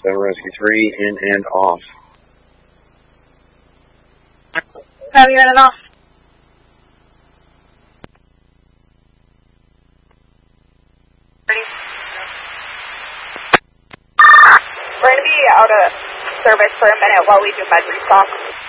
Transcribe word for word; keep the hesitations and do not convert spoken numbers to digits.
seven Rescue three, in and off. Have you in and off? Ready? We're going to be out of service for a minute while we do med restock.